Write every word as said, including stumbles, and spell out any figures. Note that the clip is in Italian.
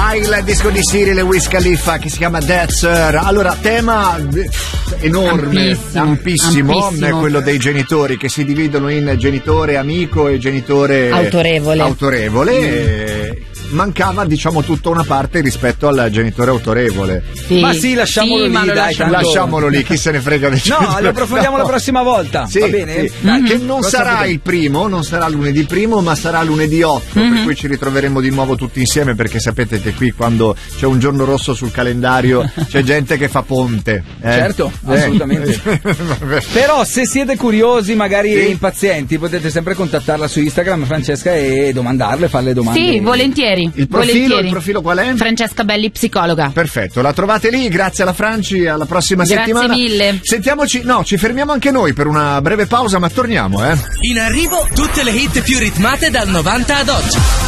il disco di Cyril e Wiz Khalifa che si chiama Dead Sir. Allora, tema enorme, ampissimo, ampissimo, ampissimo. è quello dei genitori che si dividono in genitore amico e genitore autorevole. autorevole mm. e mancava, diciamo, tutta una parte rispetto al genitore autorevole. Sì. Ma sì, lasciamolo sì, lì, dai, lasciamo... tanto... lasciamolo lì, chi se ne frega del No, lo approfondiamo no. la prossima volta. Sì, va bene? Sì. Mm-hmm. Che non Cosa sarà potete... il primo, non sarà lunedì primo, ma sarà lunedì otto, mm-hmm. per cui ci ritroveremo di nuovo tutti insieme, perché sapete che qui quando c'è un giorno rosso sul calendario c'è gente che fa ponte. Eh? Certo, eh. assolutamente. Però se siete curiosi, magari sì. impazienti, potete sempre contattarla su Instagram, Francesca, e domandarle, farle domande. Sì, volentieri. Il profilo, volentieri. il profilo qual è? Francesca Belli, psicologa. Perfetto, la trovate lì, grazie alla Franci, alla prossima Grazie settimana. Grazie mille. Sentiamoci, no, ci fermiamo anche noi per una breve pausa, ma torniamo, eh. In arrivo tutte le hit più ritmate dal novanta ad oggi.